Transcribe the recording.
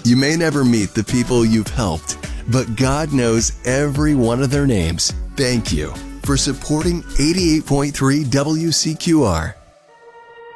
You may never meet the people you've helped, but God knows every one of their names. Thank you for supporting 88.3 WCQR.